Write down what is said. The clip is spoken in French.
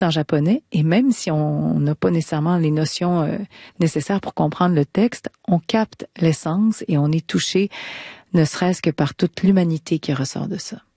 en japonais, et même si on n'a pas nécessairement les notions nécessaires pour comprendre le texte, on capte l'essence et on est touché, ne serait-ce que par toute l'humanité qui ressort de ça.